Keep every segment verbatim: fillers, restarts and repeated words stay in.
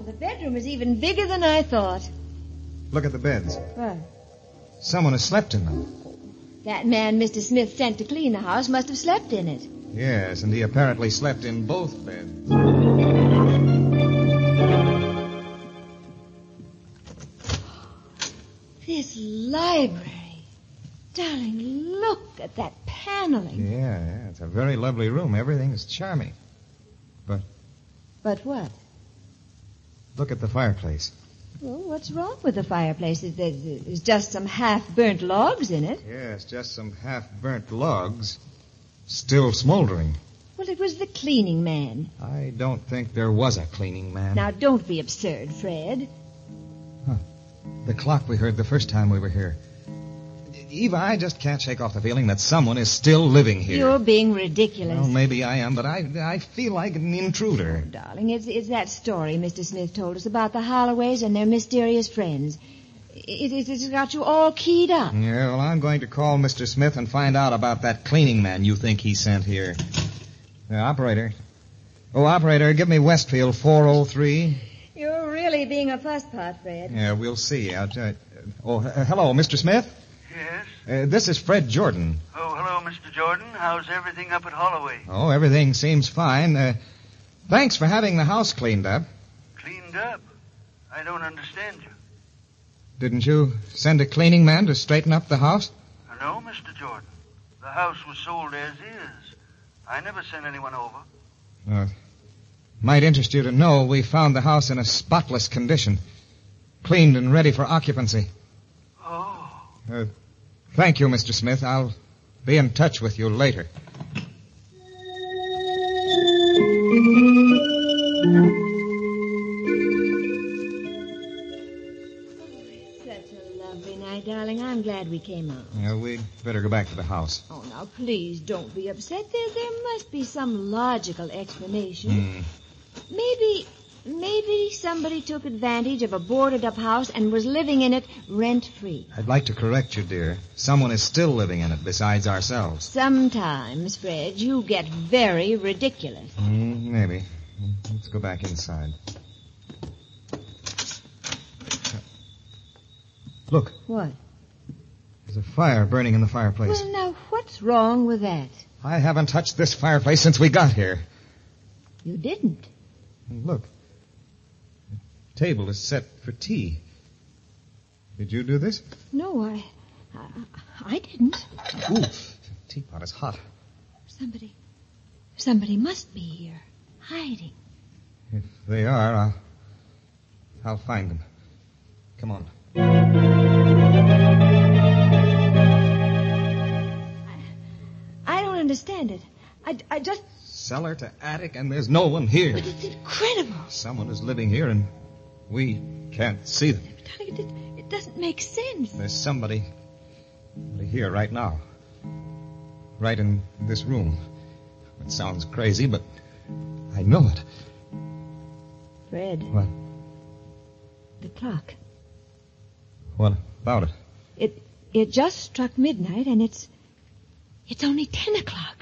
the bedroom is even bigger than I thought. Look at the beds. What? Someone has slept in them. That man Mister Smith sent to clean the house must have slept in it. Yes, and he apparently slept in both beds. This library. Darling, look at that paneling. Yeah, yeah, it's a very lovely room. Everything is charming. But... But what? Look at the fireplace. Well, what's wrong with the fireplace? There's, there's just some half-burnt logs in it. Yes, just some half-burnt logs. Still smoldering. Well, it was the cleaning man. I don't think there was a cleaning man. Now, don't be absurd, Fred. Huh. The clock we heard the first time we were here. Eva, I just can't shake off the feeling that someone is still living here. You're being ridiculous. Well, maybe I am, but I I feel like an intruder. Oh, darling, it's, it's that story Mister Smith told us about the Holloways and their mysterious friends. It, it, it's got you all keyed up. Yeah, well, I'm going to call Mister Smith and find out about that cleaning man you think he sent here. Uh, operator. Oh, operator, give me Westfield four oh three. You're really being a fusspot, Fred. Yeah, we'll see. I'll tell you. Oh, uh, hello, Mister Smith? Yes? Uh, this is Fred Jordan. Oh, hello, Mister Jordan. How's everything up at Holloway? Oh, everything seems fine. Uh, thanks for having the house cleaned up. Cleaned up? I don't understand you. Didn't you send a cleaning man to straighten up the house? No, Mister Jordan. The house was sold as is. I never sent anyone over. Uh, might interest you to know we found the house in a spotless condition. Cleaned and ready for occupancy. Oh. Uh, thank you, Mister Smith. I'll be in touch with you later. Such a lovely night, darling. I'm glad we came out. Yeah, we'd better go back to the house. Oh, now, please don't be upset. There, there must be some logical explanation. Mm. Maybe, maybe somebody took advantage of a boarded-up house and was living in it rent-free. I'd like to correct you, dear. Someone is still living in it besides ourselves. Sometimes, Fred, you get very ridiculous. Mm, maybe. Let's go back inside. Look. What? There's a fire burning in the fireplace. Well, now, what's wrong with that? I haven't touched this fireplace since we got here. You didn't. And look. The table is set for tea. Did you do this? No, I... I, I didn't. Ooh, the teapot is hot. Somebody... Somebody must be here, hiding. If they are, I'll... I'll find them. Come on. I don't understand it. I, I just... Cellar to attic, and there's no one here. But it's incredible. Someone is living here, and we can't see them. Darling, it, it doesn't make sense. There's somebody, somebody here right now. Right in this room. It sounds crazy, but I know it. Fred. What? The clock. What about it? It it just struck midnight, and it's it's only ten o'clock.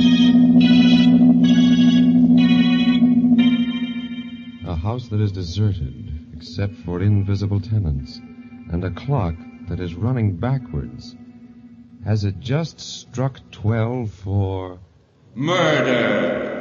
A house that is deserted, except for invisible tenants, and a clock that is running backwards. Has it just struck twelve for... Murder!